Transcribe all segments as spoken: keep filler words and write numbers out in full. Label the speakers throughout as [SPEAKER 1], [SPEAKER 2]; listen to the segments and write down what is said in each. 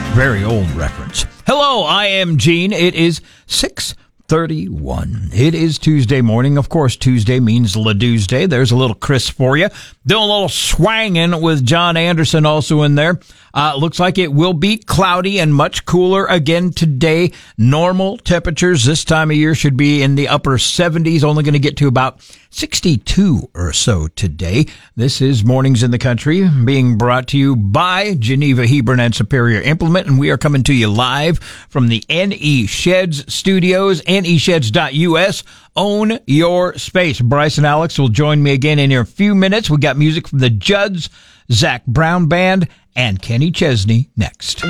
[SPEAKER 1] Very old reference. Hello, I am Gene. It is six thirty-one. It is Tuesday morning. Of course, Tuesday means LaDuesday. There's a little Chris for you. Doing a little swanging with John Anderson also in there. Uh, looks like it will be cloudy and much cooler again today. Normal temperatures this time of year should be in the upper seventies, only going to get to about sixty-two or so today. This is Mornings in the Country, being brought to you by Geneva, Hebron, and Superior Implement, and we are coming to you live from the N E Sheds studios, N E sheds dot U S. Own your space. Bryce and Alex will join me again in a few minutes. We got music from the Judds, Zach Brown Band, and Kenny Chesney next.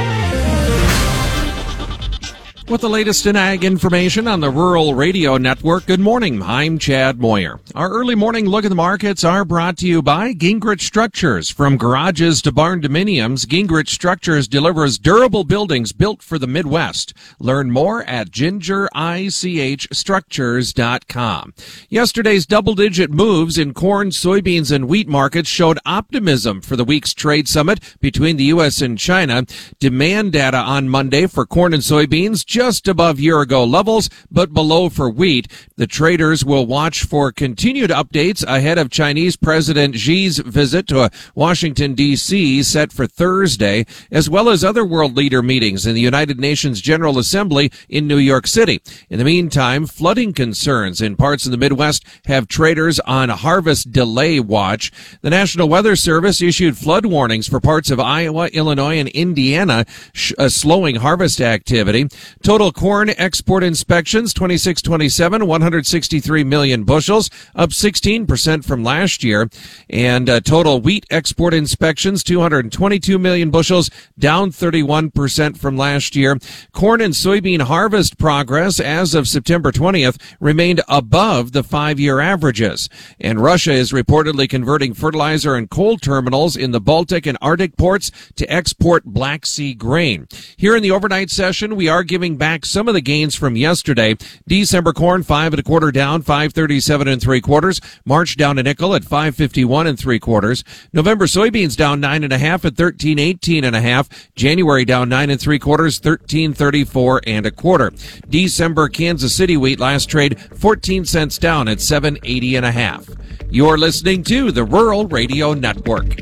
[SPEAKER 2] With the latest in ag information on the Rural Radio Network, good morning. I'm Chad Moyer. Our early morning look at the markets are brought to you by Gingrich Structures. From garages to barn dominiums, Gingrich Structures delivers durable buildings built for the Midwest. Learn more at ginger ich structures dot com. Yesterday's double-digit moves in corn, soybeans, and wheat markets showed optimism for the week's trade summit between the U S and China. Demand data on Monday for corn and soybeans just above year-ago levels, but below for wheat. The traders will watch for continued updates ahead of Chinese President Xi's visit to Washington, D C, set for Thursday, as well as other world leader meetings in the United Nations General Assembly in New York City. In the meantime, flooding concerns in parts of the Midwest have traders on harvest delay watch. The National Weather Service issued flood warnings for parts of Iowa, Illinois, and Indiana, sh- uh, slowing harvest activity. Total corn export inspections, twenty-six twenty-seven, one hundred sixty-three million bushels, up sixteen percent from last year. And uh, total wheat export inspections, two hundred twenty-two million bushels, down thirty-one percent from last year. Corn and soybean harvest progress as of September twentieth remained above the five-year averages. And Russia is reportedly converting fertilizer and coal terminals in the Baltic and Arctic ports to export Black Sea grain. Here in the overnight session, we are giving back some of the gains from yesterday. December corn, five and a quarter down, five thirty-seven and three quarters. March down a nickel at five fifty-one and three quarters. November soybeans down nine and a half at thirteen eighteen and a half. January down nine and three quarters, thirteen thirty-four and a quarter. December Kansas City wheat last trade fourteen cents down at seven eighty and a half. You're listening to the Rural Radio Network.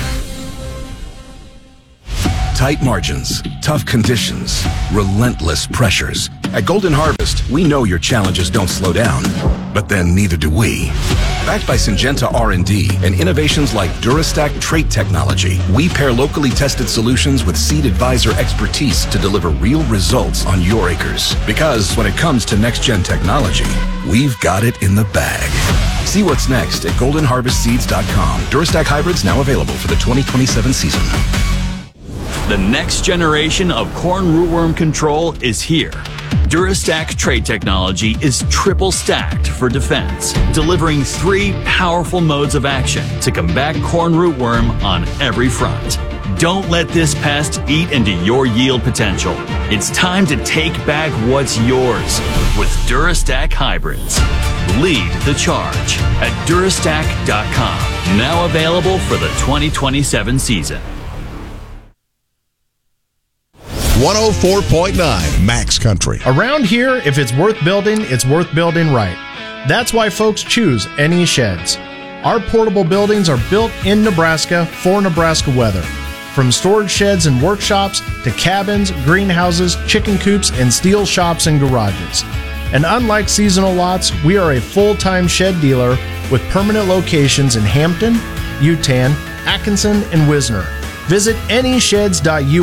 [SPEAKER 3] Tight margins, tough conditions, relentless pressures. At Golden Harvest, we know your challenges don't slow down, but then neither do we. Backed by Syngenta R and D and innovations like Durastack trait technology, we pair locally tested solutions with Seed Advisor expertise to deliver real results on your acres. Because when it comes to next-gen technology, we've got it in the bag. See what's next at golden harvest seeds dot com. Durastack hybrids now available for the twenty twenty-seven season.
[SPEAKER 4] The next generation of corn rootworm control is here. Durastack trait technology is triple stacked for defense, delivering three powerful modes of action to combat corn rootworm on every front. Don't let this pest eat into your yield potential. It's time to take back what's yours with Durastack hybrids. Lead the charge at durastack dot com. Now available for the twenty twenty-seven season.
[SPEAKER 5] one oh four point nine Max Country.
[SPEAKER 6] Around here, if it's worth building, it's worth building right. That's why folks choose N E Sheds. Our portable buildings are built in Nebraska for Nebraska weather. From storage sheds and workshops to cabins, greenhouses, chicken coops, and steel shops and garages. And unlike seasonal lots, we are a full-time shed dealer with permanent locations in Hampton, Utan, Atkinson, and Wisner. Visit N E sheds dot U S